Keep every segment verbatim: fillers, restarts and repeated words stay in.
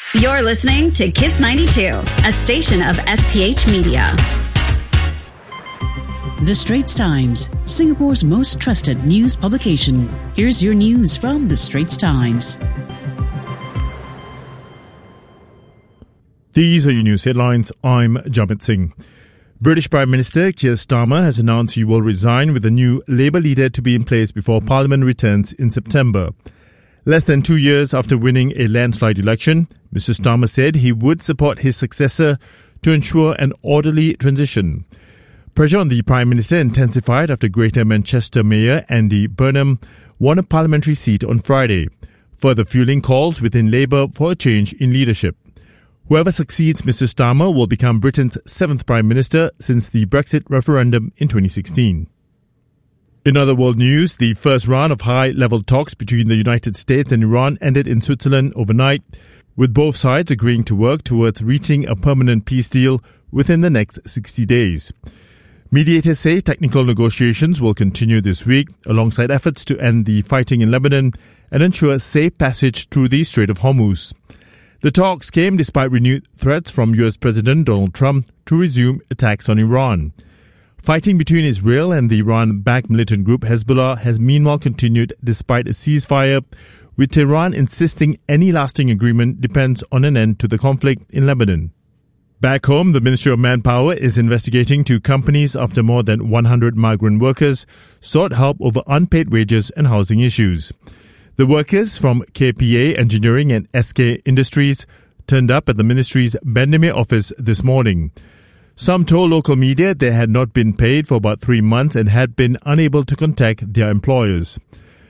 You're listening to Kiss ninety-two, a station of S P H Media. The Straits Times, Singapore's most trusted news publication. Here's your news from The Straits Times. These are your news headlines. I'm Jamit Singh. British Prime Minister Keir Starmer has announced he will resign with a new Labour leader to be in place before Parliament returns in September. Less than two years after winning a landslide election, Mister Starmer said he would support his successor to ensure an orderly transition. Pressure on the Prime Minister intensified after Greater Manchester Mayor Andy Burnham won a parliamentary seat on Friday, further fueling calls within Labour for a change in leadership. Whoever succeeds Mister Starmer will become Britain's seventh Prime Minister since the Brexit referendum in twenty sixteen. In other world news, the first round of high-level talks between the United States and Iran ended in Switzerland overnight, with both sides agreeing to work towards reaching a permanent peace deal within the next sixty days. Mediators say technical negotiations will continue this week, alongside efforts to end the fighting in Lebanon and ensure safe passage through the Strait of Hormuz. The talks came despite renewed threats from U S President Donald Trump to resume attacks on Iran. Fighting between Israel and the Iran-backed militant group Hezbollah has meanwhile continued despite a ceasefire, with Tehran insisting any lasting agreement depends on an end to the conflict in Lebanon. Back home, the Ministry of Manpower is investigating two companies after more than one hundred migrant workers sought help over unpaid wages and housing issues. The workers from K P A Engineering and S K Industries turned up at the ministry's Bendemeer office this morning. Some told local media they had not been paid for about three months and had been unable to contact their employers.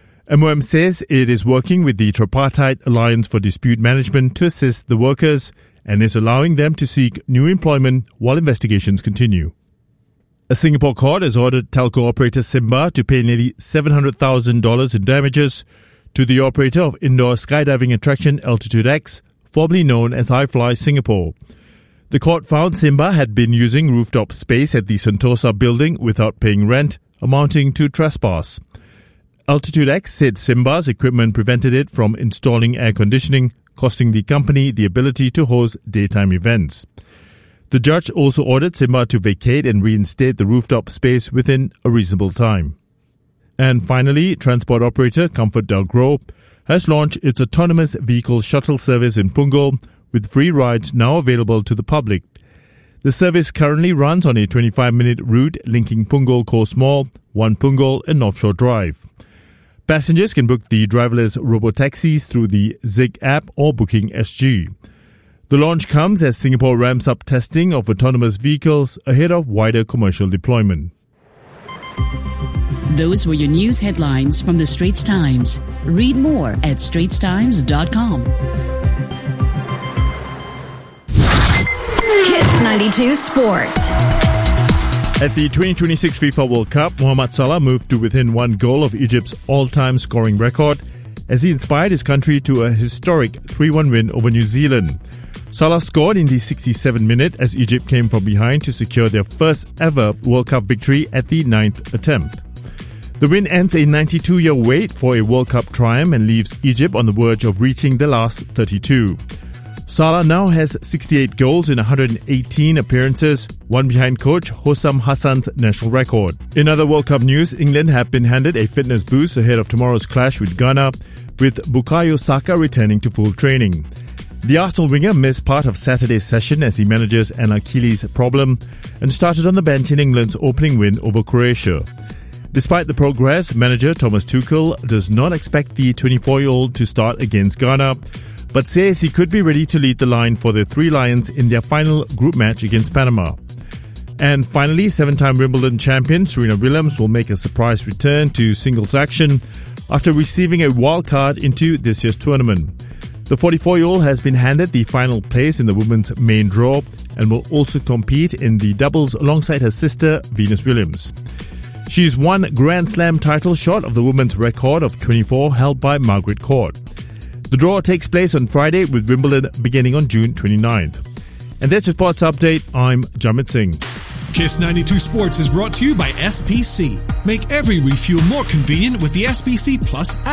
M O M says it is working with the Tripartite Alliance for Dispute Management to assist the workers and is allowing them to seek new employment while investigations continue. A Singapore court has ordered telco operator Simba to pay nearly seven hundred thousand dollars in damages to the operator of indoor skydiving attraction Altitude X, formerly known as iFly Singapore. The court found Simba had been using rooftop space at the Sentosa building without paying rent, amounting to trespass. Altitude X said Simba's equipment prevented it from installing air conditioning, costing the company the ability to host daytime events. The judge also ordered Simba to vacate and reinstate the rooftop space within a reasonable time. And finally, transport operator ComfortDelGro has launched its autonomous vehicle shuttle service in Punggol, with free rides now available to the public. The service currently runs on a twenty-five minute route linking Punggol Coast Mall, One Punggol and North Shore Drive. Passengers can book the driverless robotaxis through the Zig app or Booking S G. The launch comes as Singapore ramps up testing of autonomous vehicles ahead of wider commercial deployment. Those were your news headlines from The Straits Times. Read more at straits times dot com. Kiss ninety-two Sports. At the twenty twenty-six FIFA World Cup, Mohamed Salah moved to within one goal of Egypt's all-time scoring record as he inspired his country to a historic three one win over New Zealand. Salah scored in the sixty-seventh minute as Egypt came from behind to secure their first ever World Cup victory at the ninth attempt. The win ends a ninety-two-year wait for a World Cup triumph and leaves Egypt on the verge of reaching the last thirty-two. Salah now has sixty-eight goals in one hundred eighteen appearances, one behind coach Hossam Hassan's national record. In other World Cup news, England have been handed a fitness boost ahead of tomorrow's clash with Ghana, with Bukayo Saka returning to full training. The Arsenal winger missed part of Saturday's session as he manages an Achilles problem and started on the bench in England's opening win over Croatia. Despite the progress, manager Thomas Tuchel does not expect the twenty-four-year-old to start against Ghana, but says he could be ready to lead the line for the Three Lions in their final group match against Panama. And finally, seven-time Wimbledon champion Serena Williams will make a surprise return to singles action after receiving a wild card into this year's tournament. The forty-four-year-old has been handed the final place in the women's main draw and will also compete in the doubles alongside her sister Venus Williams. She's one Grand Slam title short of the women's record of twenty-four held by Margaret Court. The draw takes place on Friday with Wimbledon beginning on June twenty-ninth. And that's your sports update. I'm Jamit Singh. Kiss ninety-two Sports is brought to you by S P C. Make every refuel more convenient with the S P C Plus app.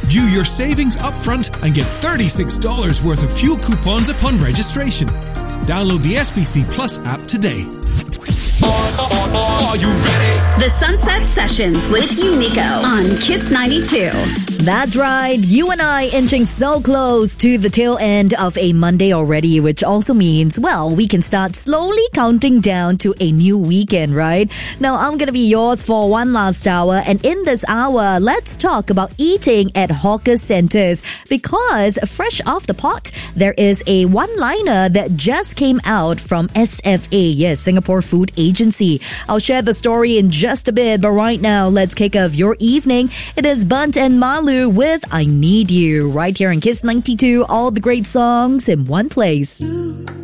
View your savings upfront and get thirty-six dollars worth of fuel coupons upon registration. Download the S B C Plus app today. Are you ready? The Sunset Sessions with Unico on Kiss ninety-two. That's right. You and I inching so close to the tail end of a Monday already, which also means, well, we can start slowly counting down to a new weekend, right? Now, I'm going to be yours for one last hour. And in this hour, let's talk about eating at hawker centers. Because fresh off the pot, there is a one-liner that just came out from S F A, yes, Singapore Food Agency. I'll share the story in just a bit, but right now, let's kick off your evening. It is Bunt and Malu with I Need You, right here in Kiss ninety-two. All the great songs in one place.